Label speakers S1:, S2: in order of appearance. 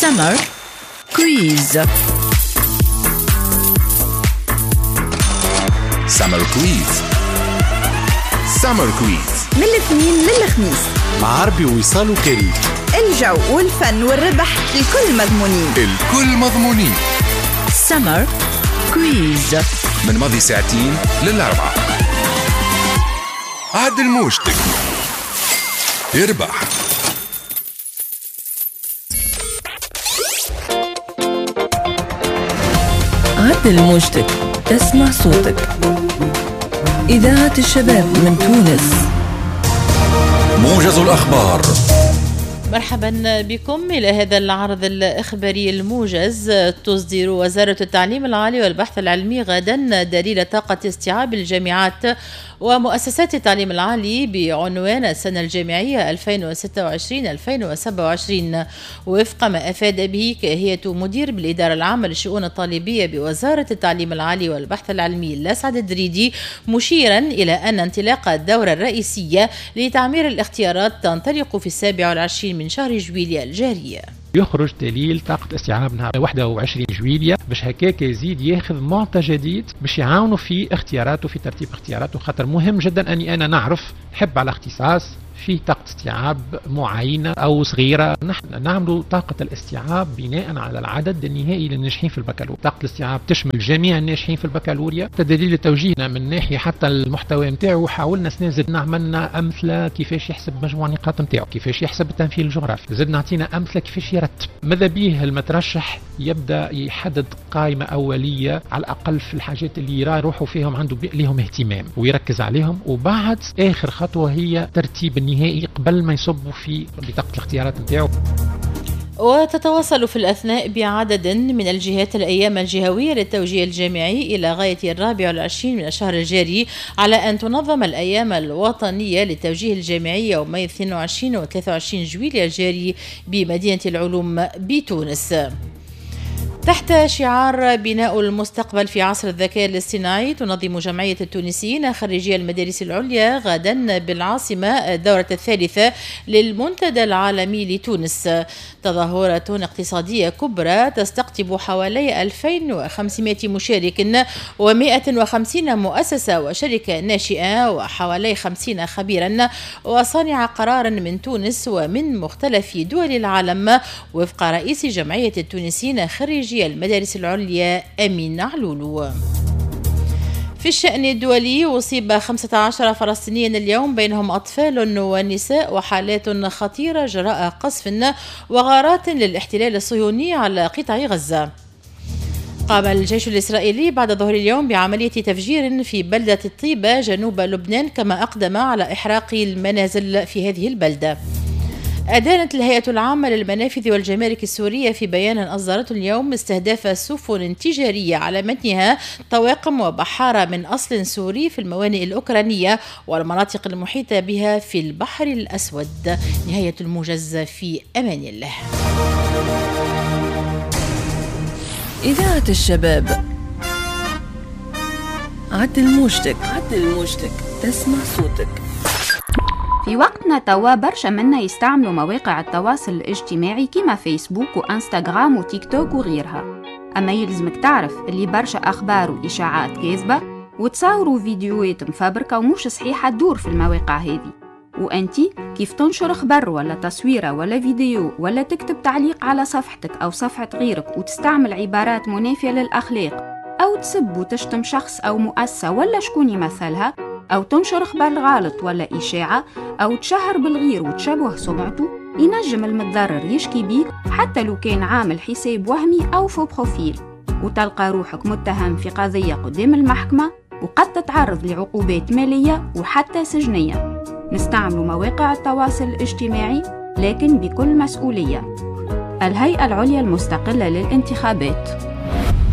S1: Summer Quiz.
S2: Summer Quiz. Summer Quiz
S3: من الاثنين للخميس
S4: مع عربي وصال وكريم.
S3: الجو والفن والربح الكل مضمونين.
S1: Summer Quiz
S2: من ماضي ساعتين للأربعة. عدل موشتك يربح.
S5: عدل موجتك تسمع صوتك. إذاعة الشباب من تونس.
S2: موجز الأخبار.
S6: مرحبا بكم إلى هذا العرض الإخباري الموجز. تصدر وزارة التعليم العالي والبحث العلمي غدا دليل طاقة استيعاب الجامعات ومؤسسات التعليم العالي بعنوان السنة الجامعية 2026-2027 وفق ما أفاد به كاهية مدير بالإدارة العامة للشؤون الطالبية بوزارة التعليم العالي والبحث العلمي لسعد الدريدي، مشيرا إلى أن انطلاق الدورة الرئيسية لتعمير الاختيارات تنطلق في 27 من شهر جويلية الجاري.
S7: يخرج دليل طاقة استيعابنا 21 جويلية باش هكاك يزيد ياخذ معطى جديد باش يعاونوا في اختياراته، في ترتيب اختياراته. خاطر مهم جدا اني انا نعرف نحب على اختصاص في طاقة استيعاب معينة أو صغيرة. نحن نعمل طاقة الاستيعاب بناء على العدد النهائي للناجحين في البكالوريا. طاقة الاستيعاب تشمل جميع الناجحين في البكالوريا. تدليل توجيهنا من ناحية حتى المحتوى نتاعو، حاولنا سنزيد نعملنا أمثلة كيفاش يحسب مجموع النقاط نتاعو، كيفاش يحسب التمثيل الجغرافي. زدنا نعطينا أمثلة كيفاش يرتب. ماذا بيه المترشح يبدأ يحدد قائمة أولية على الأقل في الحاجات اللي يروحوا فيهم عنده لهم اهتمام ويركز عليهم، وبعد آخر خطوة هي ترتيب النهائي قبل ما يصبوا في بطاقة الاختيارات نتاعو.
S6: وتتواصل في الأثناء بعدد من الجهات الأيام الجهوية للتوجيه الجامعي إلى غاية 24 من الشهر الجاري على أن تنظم الأيام الوطنية للتوجيه الجامعي يومي 22 و 23 جويلية الجاري بمدينة العلوم بتونس. تحت شعار بناء المستقبل في عصر الذكاء الاصطناعي، تنظم جمعية التونسيين خريجي المدارس العليا غدا بالعاصمة الدورة الثالثة للمنتدى العالمي لتونس، تظاهرة اقتصادية كبرى تستقطب حوالي 2500 مشارك و150 مؤسسة وشركة ناشئة وحوالي 50 خبيرا وصانع قرار من تونس ومن مختلف دول العالم، وفق رئيس جمعية التونسيين خريجي المدارس العليا أمين علولو. في الشأن الدولي، أصيب 15 فلسطينيا اليوم بينهم أطفال ونساء وحالات خطيرة جراء قصف وغارات للاحتلال الصهيوني على قطاع غزة. قام الجيش الإسرائيلي بعد ظهر اليوم بعملية تفجير في بلدة الطيبة جنوب لبنان، كما أقدم على إحراق المنازل في هذه البلدة. أدانت الهيئة العامة للمنافذ والجمارك السورية في بيان أصدرته اليوم استهداف سفن تجارية على متنها طواقم وبحارة من أصل سوري في الموانئ الأوكرانية والمناطق المحيطة بها في البحر الأسود. نهاية الموجز، في أمان الله.
S5: إذاعة الشباب. عدل موجتك تسمع صوتك.
S8: في وقتنا توا برشا منا يستعملوا مواقع التواصل الاجتماعي كيما فيسبوك وانستغرام وتيك توك وغيرها، أما يلزمك تعرف اللي برشا أخبار وإشاعات كاذبة وتصوروا فيديوهات مفبركة ومش صحيحة تدور في المواقع هذه، وأنتي كيف تنشر خبر ولا تصويرة ولا فيديو ولا تكتب تعليق على صفحتك أو صفحة غيرك وتستعمل عبارات منافية للأخلاق أو تسب وتشتم شخص أو مؤسسة ولا شكون يمثلها، أو تنشر خبر غلط ولا إشاعة أو تشهر بالغير وتشبه سمعته، ينجم المتضرر يشكي بيك حتى لو كان عامل حساب وهمي أو فو بروفيل، وتلقى روحك متهم في قضية قدام المحكمة وقد تتعرض لعقوبات مالية وحتى سجنية. نستعمل مواقع التواصل الاجتماعي لكن بكل مسؤولية. الهيئة العليا المستقلة للانتخابات.